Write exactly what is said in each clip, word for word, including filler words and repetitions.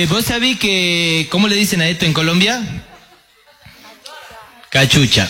¿Vos sabés que, cómo le dicen a esto en Colombia? Cachucha.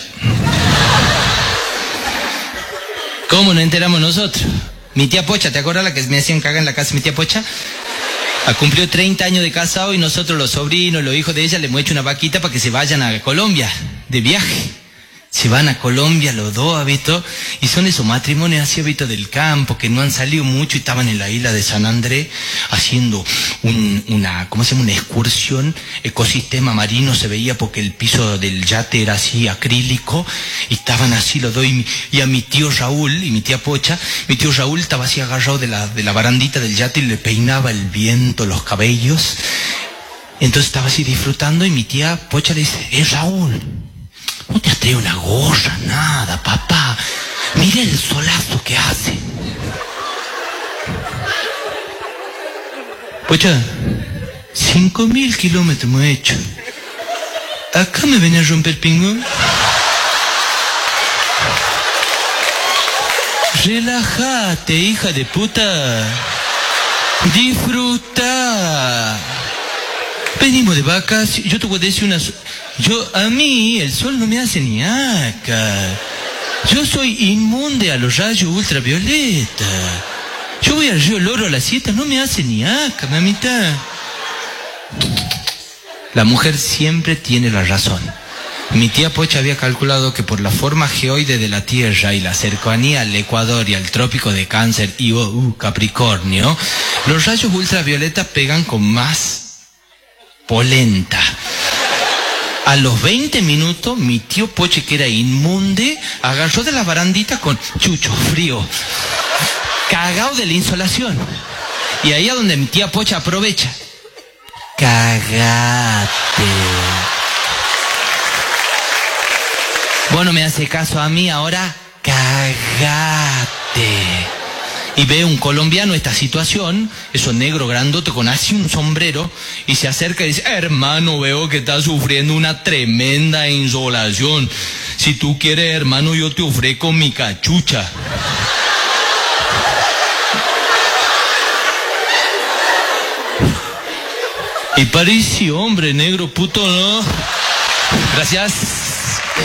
¿Cómo nos enteramos nosotros? Mi tía Pocha, ¿te acuerdas la que me hacían cagar en la casa de mi tía Pocha? Ah, cumplió treinta años de casado y nosotros los sobrinos, los hijos de ella, le hemos hecho una vaquita para que se vayan a Colombia, de viaje. Se van a Colombia los dos, ¿has visto? Y son esos matrimonios así, ¿has visto? Del campo, que no han salido mucho y estaban en la isla de San Andrés haciendo un, una, ¿cómo se llama? Una excursión, ecosistema marino, se veía porque el piso del yate era así, acrílico, y estaban así los dos, y, mi, y a mi tío Raúl, y mi tía Pocha, mi tío Raúl estaba así agarrado de la, de la barandita del yate y le peinaba el viento, los cabellos. Entonces estaba así disfrutando y mi tía Pocha le dice, eh, Raúl, no te has traído una gorra, nada, papá. Mira el solazo que hace. Pocha, cinco mil kilómetros me he hecho. ¿Acá me venía a romper pingón? Relájate, hija de puta. Disfruta. Venimos de vacas. Yo te voy a decir una... Yo, a mí, el sol no me hace ni acá. Yo soy inmune a los rayos ultravioleta. Yo voy al río Loro a las siete, no me hace ni acá, mamita. La mujer siempre tiene la razón. Mi tía Pocha había calculado que por la forma geoide de la Tierra y la cercanía al Ecuador y al trópico de Cáncer y oh, uh, Capricornio, los rayos ultravioleta pegan con más polenta. A los veinte minutos, mi tío Poche, que era inmunde, agarró de la barandita con chucho frío, cagao de la insolación. Y ahí es donde mi tía Pocha aprovecha. Cagate. Vos no me hace caso a mí, ahora cagate. Y ve un colombiano esta situación, eso negro grandote con así un sombrero, y se acerca y dice, hermano, veo que estás sufriendo una tremenda insolación. Si tú quieres, hermano, yo te ofrezco mi cachucha. Y pareció, hombre, negro puto, ¿no? Gracias.